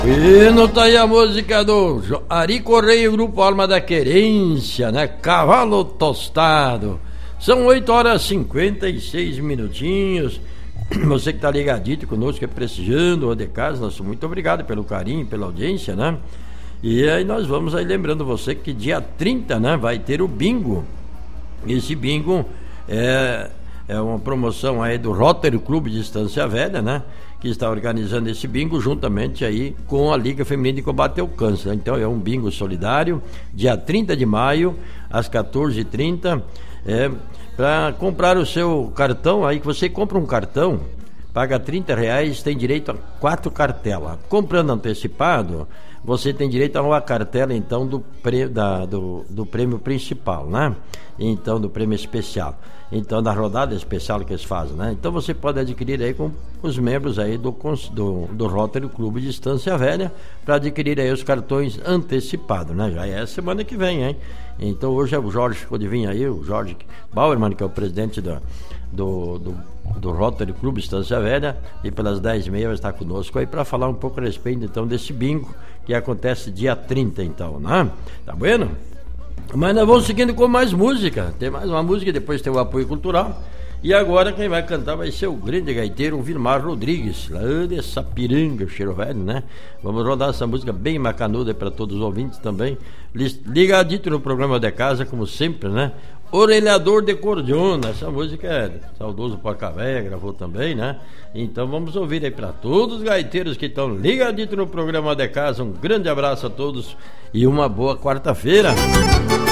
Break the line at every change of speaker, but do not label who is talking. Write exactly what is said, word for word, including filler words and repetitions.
E não tá aí a música do Ari Correia, o Grupo Alma da Querência, né? Cavalo Tostado. São oito horas e cinquenta e seis minutinhos. Você que tá ligadito conosco, é prestigiando o de casa, nosso muito obrigado pelo carinho, pela audiência, né? E aí nós vamos aí lembrando você que dia trinta, né, vai ter o bingo. Esse bingo é, é uma promoção aí do Rotary Clube de Estância Velha, né? Que está organizando esse bingo juntamente aí com a Liga Feminina de Combate ao Câncer. Então é um bingo solidário, dia trinta de maio, às quatorze e trinta, é, para comprar o seu cartão, aí que você compra um cartão, paga trinta reais, tem direito a quatro cartelas. Comprando antecipado, você tem direito a uma cartela, então, do, prê, da, do, do prêmio principal, né? Então, do prêmio especial. Então, da rodada especial que eles fazem, né? Então, você pode adquirir aí com os membros aí do, do, do Rotary Clube de Estância Velha, para adquirir aí os cartões antecipados, né? Já é semana que vem, hein? Então, hoje é o Jorge ficou de vir aí, o Jorge Bauerman, que é o presidente do, do, do, do Rotary Clube de Estância Velha, e pelas dez e meia vai estar conosco aí para falar um pouco a respeito, então, desse bingo que acontece dia trinta, então, né? Tá bueno? Mas nós vamos seguindo com mais música. Tem mais uma música, depois tem o apoio cultural. E agora quem vai cantar vai ser o grande gaiteiro, o Vilmar Rodrigues, lá de Sapiranga, Cheiro Velho, né? Vamos rodar essa música bem macanuda para todos os ouvintes também. Ligadito no programa de casa, como sempre, né? Orelhador de Cordiona, essa música é saudoso Porca Véia, gravou também, né? Então vamos ouvir aí para todos os gaiteiros que estão ligaditos no programa de casa. Um grande abraço a todos e uma boa quarta-feira.